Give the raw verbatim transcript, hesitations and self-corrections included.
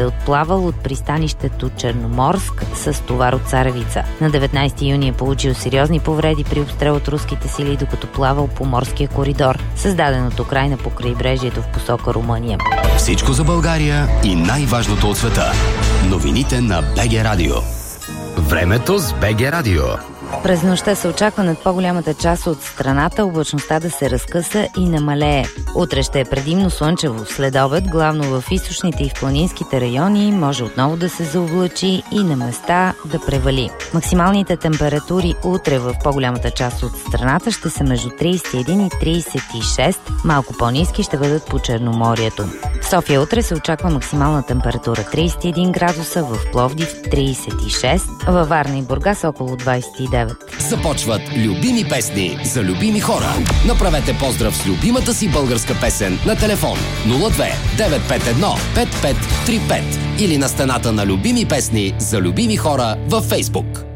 е отплавал от пристанището Черноморск с товар от Царевица. На деветнайсети юни е получил сериозни повреди при обстрел от руските сили, докато плавал по морския коридор, създаден от Украйна по крайбрежието в посока Румъния. Всичко за България и най-важното от света. Новините на БГ Радио. Времето с БГ Радио. През нощта се очаква над по-голямата част от страната облачността да се разкъса и намалее. Утре ще е предимно слънчево. След обед, главно в източните и в планинските райони, може отново да се заоблачи и на места да превали. Максималните температури утре в по-голямата част от страната ще са между трийсет и един и трийсет и шест, малко по-ниски ще бъдат по Черноморието. В София утре се очаква максимална температура трийсет и един градуса, в Пловдив трийсет и шест, във Варна и Бургас около двайсет и девет. Започват любими песни за любими хора. Направете поздрав с любимата си българска песен на телефон нула две девет пет едно пет пет три пет или на стената на любими песни за любими хора във Фейсбук.